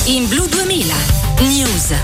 in Blu 2000 News.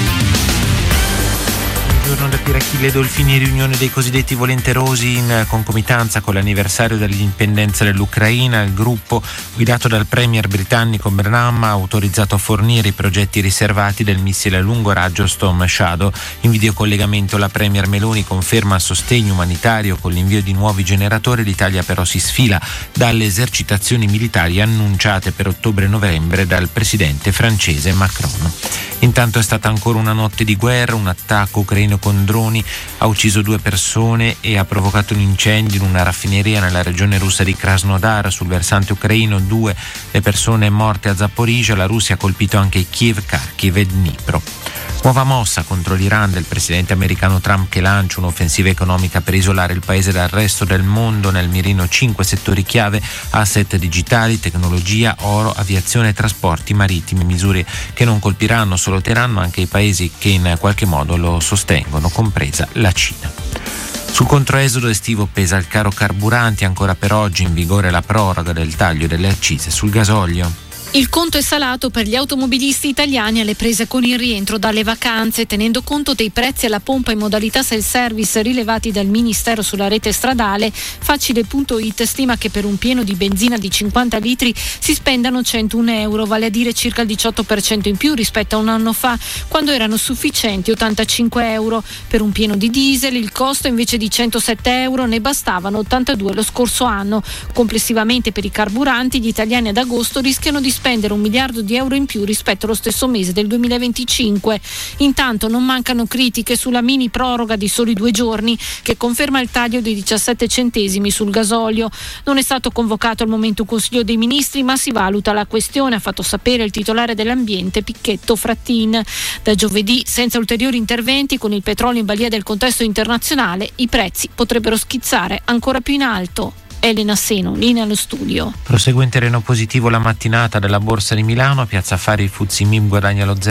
Giorno da Pirachille Dolfini, riunione dei cosiddetti volenterosi in concomitanza con l'anniversario dell'indipendenza dell'Ucraina. Il gruppo, guidato dal premier britannico Burnham, ha autorizzato a fornire i progetti riservati del missile a lungo raggio Storm Shadow. In videocollegamento la premier Meloni conferma il sostegno umanitario con l'invio di nuovi generatori. L'Italia però si sfila dalle esercitazioni militari annunciate per ottobre-novembre dal presidente francese Macron. Intanto è stata ancora una notte di guerra. Un attacco ucraino con droni ha ucciso 2 persone e ha provocato un incendio in una raffineria nella regione russa di Krasnodar. Sul versante ucraino 2 le persone morte a Zaporizhzhia. La Russia ha colpito anche Kiev, Kharkiv e Dnipro. Nuova mossa contro l'Iran del presidente americano Trump, che lancia un'offensiva economica per isolare il paese dal resto del mondo. Nel mirino 5 settori chiave: asset digitali, tecnologia, oro, aviazione e trasporti marittimi. Misure che non colpiranno solo Teheran ma anche i paesi che in qualche modo lo sostengono, compresa la Cina. Sul controesodo estivo pesa il caro carburanti, ancora per oggi in vigore la proroga del taglio delle accise sul gasolio. Il conto è salato per gli automobilisti italiani alle prese con il rientro dalle vacanze. Tenendo conto dei prezzi alla pompa in modalità self-service rilevati dal Ministero sulla rete stradale, Facile.it stima che per un pieno di benzina di 50 litri si spendano 101 euro, vale a dire circa il 18% in più rispetto a un anno fa, quando erano sufficienti 85 euro. Per un pieno di diesel il costo invece di 107 euro ne bastavano 82 lo scorso anno. Complessivamente per i carburanti gli italiani ad agosto rischiano di spendere 1 miliardo di euro in più rispetto allo stesso mese del 2025. Intanto non mancano critiche sulla mini proroga di soli 2 giorni che conferma il taglio di 17 centesimi sul gasolio. Non è stato convocato al momento un Consiglio dei Ministri, ma si valuta la questione, ha fatto sapere il titolare dell'ambiente Picchetto Frattin. Da giovedì, senza ulteriori interventi, con il petrolio in balia del contesto internazionale, i prezzi potrebbero schizzare ancora più in alto. Elena Seno, linea allo studio. Prosegue in terreno positivo la mattinata della Borsa di Milano. A Piazza Affari il FTSE MIB guadagna lo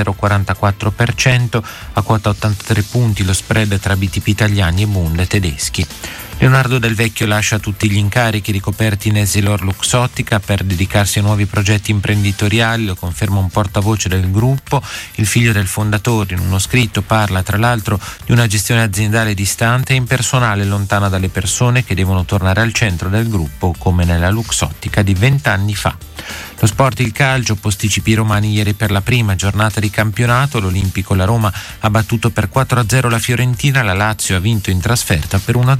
0,44%, a quota 83 punti lo spread tra BTP italiani e Bund tedeschi. Leonardo Del Vecchio lascia tutti gli incarichi ricoperti in Essilor Luxottica per dedicarsi a nuovi progetti imprenditoriali, lo conferma un portavoce del gruppo. Il figlio del fondatore in uno scritto parla tra l'altro di una gestione aziendale distante e impersonale, lontana dalle persone, che devono tornare al centro del gruppo come nella Luxottica di 20 anni fa. Lo sport, il calcio, posticipi romani ieri per la prima giornata di campionato. L'Olimpico, la Roma ha battuto per 4-0 la Fiorentina, la Lazio ha vinto in trasferta per 1-0